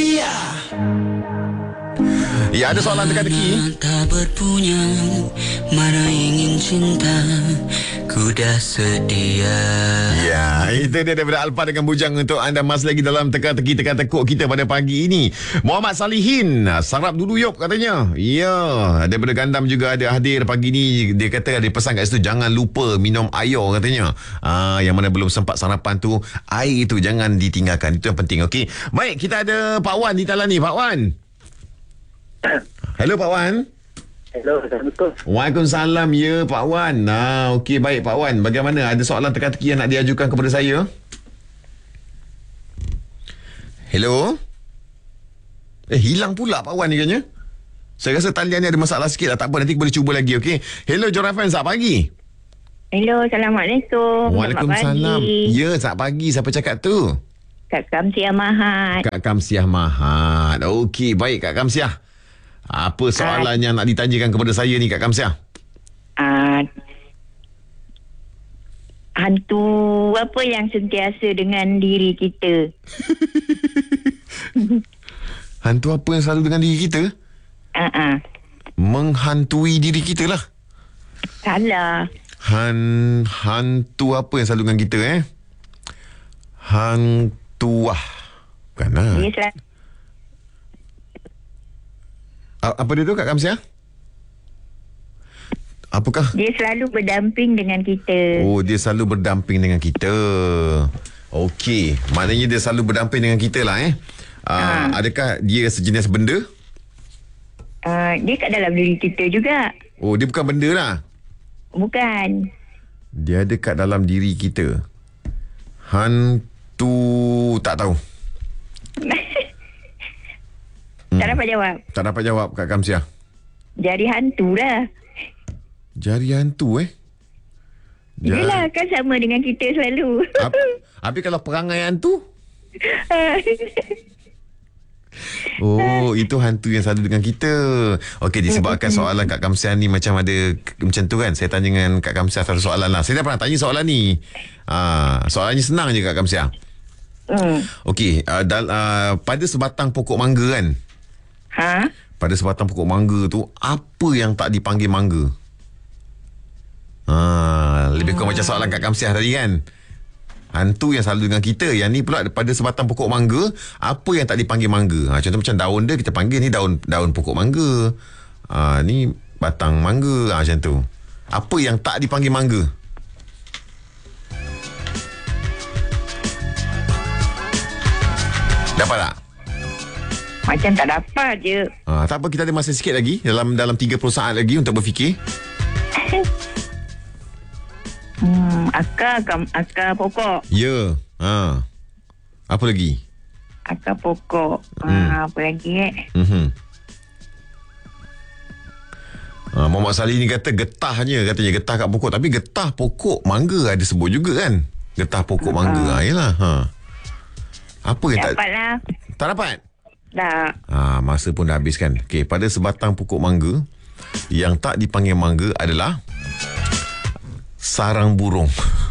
Ya, ada soalan teka-teki. Tak berpunya, mana ingin cinta, ku dah sedia. Ya, itu dia daripada Alfa dengan Bujang untuk anda masih lagi dalam teka-teki teka-tekuk kita pada pagi ini. Muhammad Salihin, sarap dulu yop katanya. Ya, daripada Gandam juga ada hadir pagi ni. Dia kata dia pesan kat situ jangan lupa minum air katanya. Yang mana belum sempat sarapan tu, air itu jangan ditinggalkan. Itu yang penting. Okey. Baik, kita ada Pak Wan di talian ni. Pak Wan. Hello Pak Wan. Hello, Assalamualaikum. Waalaikumsalam ya Pak Wan. Okey baik Pak Wan. Bagaimana? Ada soalan teka-teki yang nak diajukan kepada saya? Hello? Hilang pula Pak Wan ni katanya. Saya rasa talian ni ada masalah sikit lah. Tak apa, nanti boleh cuba lagi, okey? Hello Johor FM, selamat pagi. Hello, Assalamualaikum. Waalaikumsalam. Ya, selamat pagi. Siapa cakap tu? Kak Kamsiah Mahat. Kak Kamsiah Mahat. Okey, baik Kak Kamsiah. Apa soalan yang nak ditanyakan kepada saya ni Kak Kamsiah? Hantu apa yang sentiasa dengan diri kita? Hantu apa yang selalu dengan diri kita? Menghantui diri kita lah. Salah. Hantu apa yang selalu dengan kita Hantuah. Bukan lah. Apa dia tu Kak Kamsiah? Apakah? Dia selalu berdamping dengan kita. Oh, dia selalu berdamping dengan kita. Okey, maknanya dia selalu berdamping dengan kita lah Adakah dia sejenis benda? Dia kat dalam diri kita juga. Oh, dia bukan benda lah. Bukan. Dia ada kat dalam diri kita. Hantu, tak tahu. Tak dapat jawab. Tak dapat jawab Kak Kamsiah. Jari hantu lah. Jari hantu Yelah, kan sama dengan kita selalu. Habis kalau perangai hantu? Oh, itu hantu yang selalu dengan kita. Okey, disebabkan soalan Kak Kamsiah ni macam ada macam tu kan. Saya tanya dengan Kak Kamsiah satu soalan lah. Saya dah pernah tanya soalan ni. Soalannya senang je Kak Kamsiah. Okey, pada sebatang pokok mangga kan? Pada sebatang pokok mangga tu, apa yang tak dipanggil mangga? Lebih kurang macam soalan Kak Kamsiah tadi kan. Hantu yang selalu dengan kita. Yang ni pula pada sebatang pokok mangga, apa yang tak dipanggil mangga? Contoh macam daun dia, kita panggil ni daun pokok mangga. Ni batang mangga. Macam tu. Apa yang tak dipanggil mangga? Dapat tak? Macam tak dapat je. Tak apa, kita ada masa sikit lagi. Dalam 30 saat lagi untuk berfikir. Akar pokok. Ya. Apa lagi? Akar pokok. Apa lagi Muhammad Salih ni kata getahnya, katanya getah kat pokok. Tapi getah pokok mangga ada sebut juga kan? Getah pokok mangga. Yalah. Apa yang dapat lah. Tak dapat? Tak. Masa pun dah habis kan. Okey, pada sebatang pokok mangga, yang tak dipanggil mangga adalah sarang burung.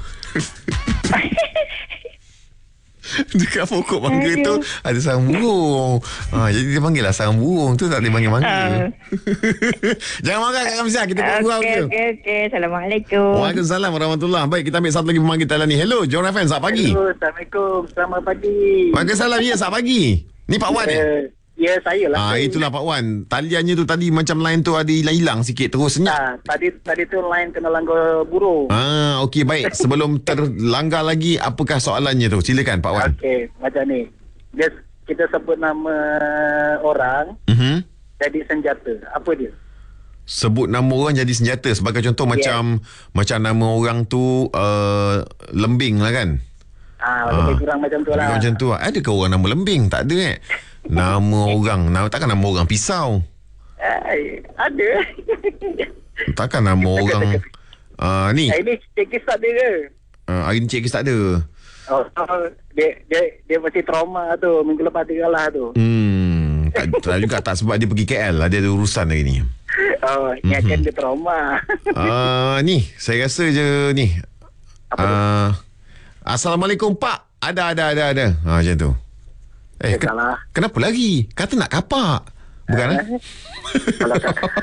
Dekat pokok mangga tu ada sarang burung. Jadi dia panggil lah sarang burung tu, tak dia panggil mangga. Jangan marah Kak Kamsiah, kita buat Okey. Assalamualaikum. Waalaikumsalam warahmatullahi. Baik, kita ambil satu lagi pemanggil talian ni. Hello, Johor FM, selamat pagi. Hello, Assalamualaikum. Selamat pagi. Waalaikumsalam, ya, selamat pagi. Ni Pak Wan Ya, saya lah. Itulah Pak Wan. Taliannya tu tadi macam line tu ada hilang-hilang sikit, terus senyap. Tadi tu line kena langgar burung. Okey, baik. Sebelum terlanggar lagi, apakah soalannya tu? Silakan Pak Wan. Okey, macam ni. Kita sebut nama orang jadi senjata. Apa dia? Sebut nama orang jadi senjata. Sebagai contoh, macam nama orang tu Lembing lah kan? Lebih kurang macam tu lah. Macam tu. Adakah orang nama Lembing? Tak ada Nama orang, takkan nama orang pisau? Ada. Takkan nama orang ni. Ini Cik Kis tak ada ke? Hari ni Cik Kis tak ada. Dia mesti trauma tu. Minggu lepas dia kalah tu. Tak juga, tak sebab dia pergi KL. Dia ada urusan hari ni. Ingatkan dia trauma. Ni saya rasa je ni. Assalamualaikum Pak. Ada. Macam tu. Salah. Kenapa lagi? Kata nak kapak. Bukan eh? Kalau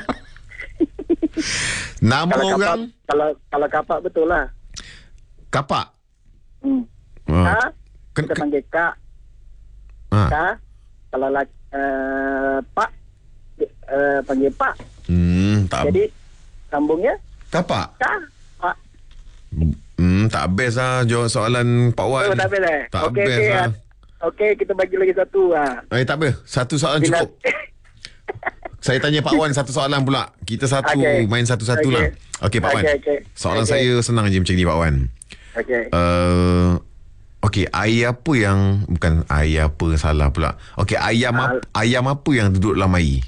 Nama kalau orang kalau kapak betul lah. kapak. Ka, kita panggil Kak. Ha. Ka, kalau Pak, panggil Pak. Tak Jadi, sambungnya kapak. Ka, Pak. Tak best lah jawab soalan Pak Wan. Oh, tak best eh? Tak Okey, best okey. lah. Okey, kita bagi lagi satu. Tak apa. Satu soalan cukup. Saya tanya Pak Wan satu soalan pula. Kita satu Okey. main satu-satu Okey. lah. Okey Pak Wan. Okey. Soalan Okey. saya senang je macam ni Pak Wan. Okey. Okey, air apa yang bukan air apa salah pula. Okey, ayam apa yang duduk dalam air?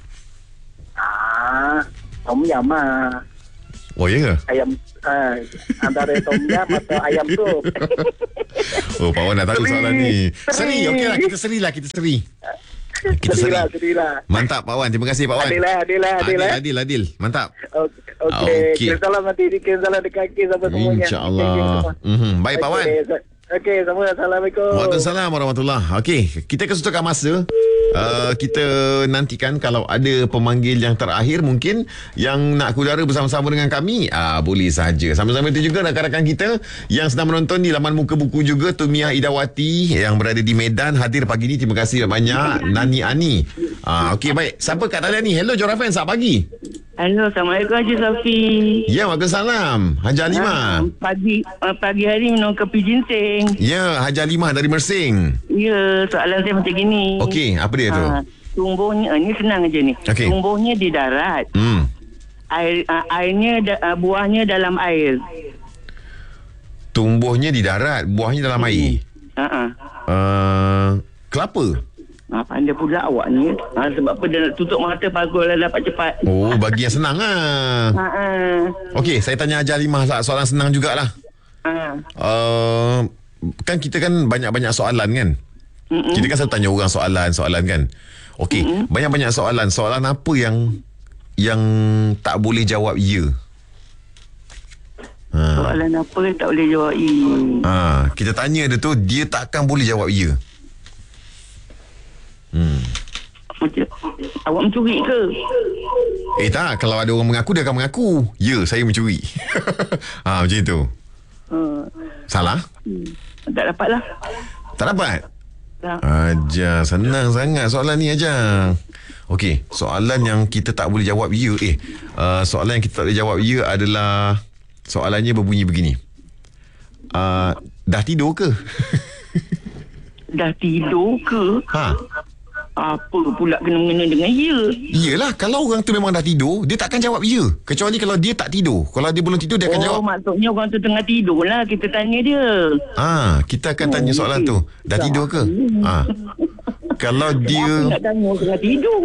Tom yam lah. Oh ya ke? Ayam, antara tom yam atau ayam tu. Oh, Pak Wan dah tahu soalan ni. Seri, okeylah kita seri. Kita seri. Serilah. Mantap Pak Wan. Terima kasih Pak Wan. Adil. Mantap. Okey. Okey. Kirim salam nanti. Kirim salam dekat Hakim sama semuanya. InsyaAllah. Baik Pak Wan. Okey, sama. Assalamualaikum. Waalaikumsalam warahmatullahi. Okey, kita kesutukan masa. Kita nantikan kalau ada pemanggil yang terakhir mungkin yang nak kudara bersama-sama dengan kami, boleh saja. Sama-sama itu juga rakan-rakan kita yang sedang menonton di laman muka buku juga, Tumiah Idawati yang berada di Medan hadir pagi ni. Terima kasih banyak Nani Ani. Okey, baik. Siapa kat talian ni? Hello Jorafen, selamat pagi. Hello, Assalamualaikum Haji Safi. Ya, waalaikumsalam. Haji Halimah. Pagi hari minum kopi ginseng. Ya, Haji Halimah dari Mersing. Ya, soalan saya macam gini. Okey, apa dia tu? Tumbuhnya, ni senang aja ni. Okey. Tumbuhnya di darat. Airnya, buahnya dalam air. Tumbuhnya di darat, buahnya dalam air. Kelapa. Pandai pula awak ni. Sebab apa dia nak tutup mata bagus lah dapat cepat. Oh, bagi yang senang lah. Okey, saya tanya Haji Halimah soalan senang jugalah. Kan kita kan banyak-banyak soalan kan? Kita kan selalu tanya orang soalan kan? Okey, banyak-banyak soalan. Soalan apa yang tak boleh jawab ya? Soalan apa yang tak boleh jawab Kita tanya dia tu, dia takkan boleh jawab ya. Awak mencuri ke? Tak, kalau ada orang mengaku, dia akan mengaku. Ya, saya mencuri. Macam itu. Salah? Tak dapat lah. Tak dapat? Tak. Ajar, senang sangat soalan ni ajar. Okey, soalan yang kita tak boleh jawab ya. Soalan yang kita tak boleh jawab ya adalah, soalannya berbunyi begini. Dah tidur ke? Dah tidur ke? Apa pula kena-mengena dengan ya? Iyalah, kalau orang tu memang dah tidur, dia takkan jawab ya. Kecuali kalau dia tak tidur. Kalau dia belum tidur, dia akan jawab. Maksudnya orang tu tengah tidur lah. Kita tanya dia. Kita akan tanya soalan tu. Dah tidur ke? Kalau dia... Apa nak tanya tengah tidur?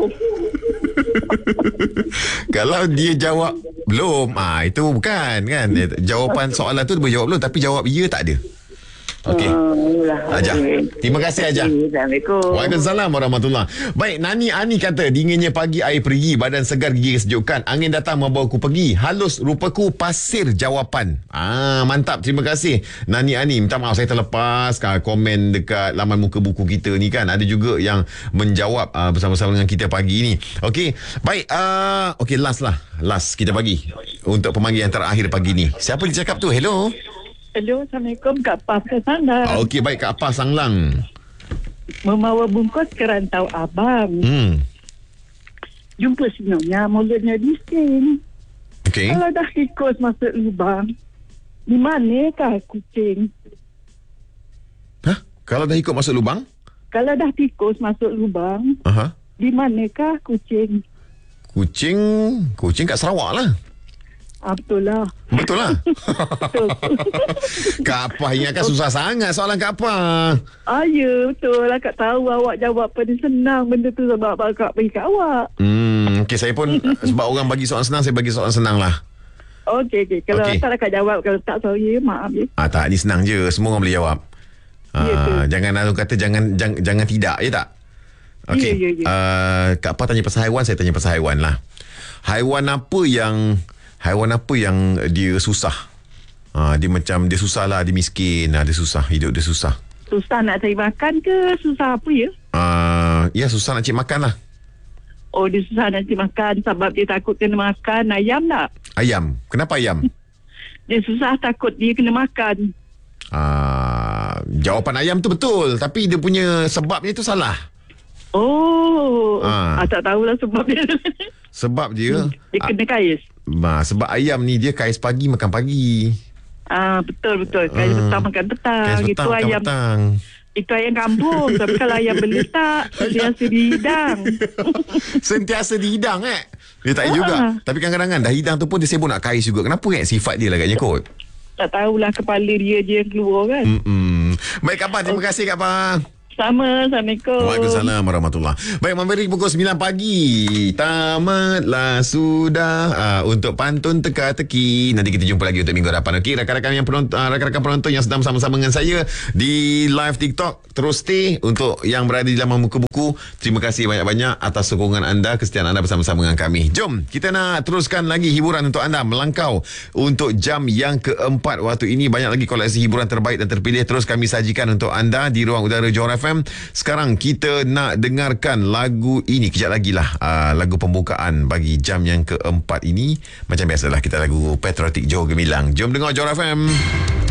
Kalau dia jawab belum, itu bukan kan. Jawapan soalan tu dia boleh jawab belum, tapi jawab ya tak ada. Okey. Ajar. Terima kasih Ajar. Assalamualaikum. Waalaikumsalam warahmatullahi. Baik, Nani Ani kata, dinginnya pagi air pergi, badan segar gigi kesejukan, angin datang membawa ku pergi, halus rupaku pasir jawapan. Mantap, terima kasih Nani Ani. Minta maaf saya terlepas komen dekat laman muka buku kita ni kan. Ada juga yang menjawab bersama-sama dengan kita pagi ni. Okey, baik. Okey, last kita bagi untuk pemanggil yang terakhir pagi ni. Siapa dia cakap tu? Hello. Hello, Assalamualaikum. Kak Pah Sanglang. Okey, baik Kak Pah Sanglang. Membawa bungkus ke rantau abang. Jumpa sinongnya, mulutnya bising. Okey. Kalau dah tikus masuk lubang, di manakah kucing? Kalau dah ikut masuk lubang? Kalau dah tikus masuk lubang, di manakah kucing? Kucing kat Sarawak lah. Betul lah. Betul lah. Kak Pah ingatkan susah sangat soalan Kak Pah. Ya, betul lah. Kak tahu awak jawab pada senang benda tu sebab Kak bagi kat awak. Okey, saya pun sebab orang bagi soalan senang, saya bagi soalan senang lah. Okey. Kalau tak Kak jawab, kalau tak sorry, maaf je. Tak, ni senang je. Semua orang boleh jawab. Jangan aku kata jangan tidak, ya tak? Okey. Kak Pah tanya pasal haiwan, saya tanya pasal haiwan lah. Haiwan apa yang dia susah? Dia susah lah, dia miskin, dia susah, hidup dia susah. Susah nak cari makan ke susah apa ya? Ya, susah nak cik makan lah. Oh, dia susah nanti makan sebab dia takut kena makan ayam tak? Ayam. Kenapa ayam? Dia susah takut dia kena makan. Jawapan ayam tu betul, tapi dia punya sebabnya tu salah. Oh, tak tahulah sebab dia. Sebab dia Dia kena kais. sebab ayam ni dia kais pagi makan pagi. Betul. Kais petang makan petang. Kais petang Itu makan ayam. petang. Itu ayam kampung. Tapi kalau ayam beletak, dia sedidang. Sentiasa dihidang Dia tak juga. Tapi kadang-kadang dah hidang tu pun dia sibuk nak kais juga. Kenapa sifat dia lah agaknya kot? Tak tahulah kepala dia je yang keluar kan. Baik Kak Pah, terima kasih Kak Pah. Sama, Assalamualaikum. Waalaikumsalam warahmatullahi. Baik, memberi pukul 9 pagi. Tamatlah sudah untuk pantun teka-teki. Nanti kita jumpa lagi untuk minggu depan. Okey, rakan-rakan penonton yang sedang bersama-sama dengan saya di live TikTok, terus stay. Untuk yang berada di laman muka buku, terima kasih banyak-banyak atas sokongan anda, kesetiaan anda bersama-sama dengan kami. Jom, kita nak teruskan lagi hiburan untuk anda. Melangkau untuk jam yang keempat. Waktu ini banyak lagi koleksi hiburan terbaik dan terpilih terus kami sajikan untuk anda di ruang udara Johor FM. Sekarang kita nak dengarkan lagu ini. Kejap lagi lah lagu pembukaan bagi jam yang keempat ini. Macam biasalah kita lagu Patriotik Johor Gemilang. Jom dengar Johor FM.